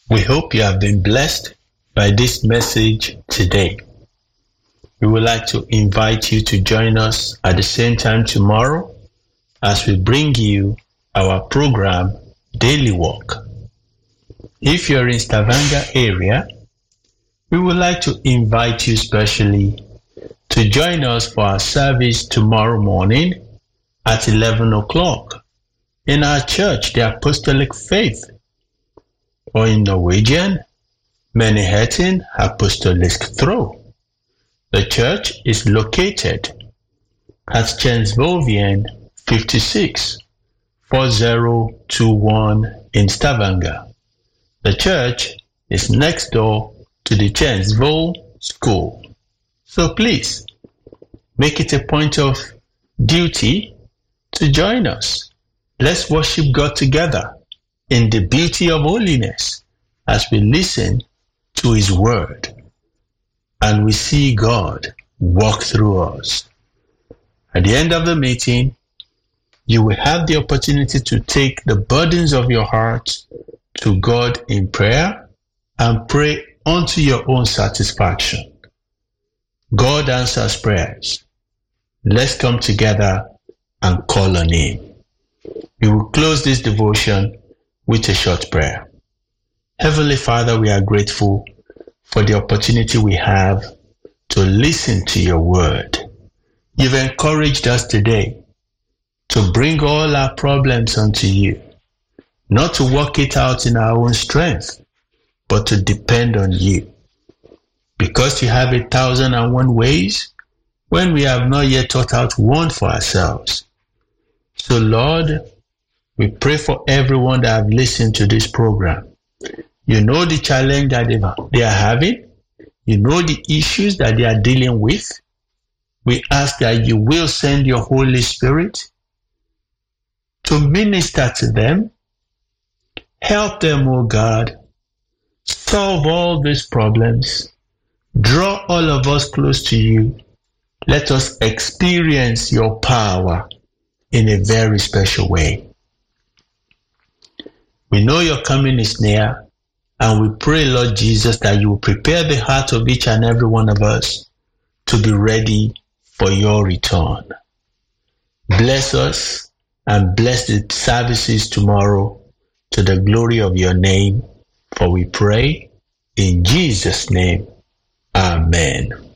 We hope you have been blessed by this message today. We would like to invite you to join us at the same time tomorrow as we bring you our program, Daily Walk. If you're in Stavanger area, we would like to invite you specially to join us for our service tomorrow morning at 11 o'clock in our church, the Apostolic Faith, or in Norwegian, Menigheten Apostolisk Tro. The church is located at Tjensvågen 56, 4021 in Stavanger. The church is next door to the Tjensvoll School. So please, make it a point of duty to join us. Let's worship God together in the beauty of holiness as we listen to His Word and we see God walk through us. At the end of the meeting, you will have the opportunity to take the burdens of your heart to God in prayer and pray unto your own satisfaction. God answers prayers. Let's come together and call on Him. We will close this devotion with a short prayer. Heavenly Father, we are grateful for the opportunity we have to listen to your word. You've encouraged us today to bring all our problems unto you, not to work it out in our own strength, but to depend on you. Because you have 1,001 ways when we have not yet thought out one for ourselves. So Lord, we pray for everyone that have listened to this program. You know the challenge that they are having. You know the issues that they are dealing with. We ask that you will send your Holy Spirit to minister to them. Help them, O God. Solve all these problems. Draw all of us close to you. Let us experience your power in a very special way. We know your coming is near, and we pray, Lord Jesus, that you will prepare the heart of each and every one of us to be ready for your return. Bless us and bless the services tomorrow to the glory of your name, for we pray in Jesus' name. Amen.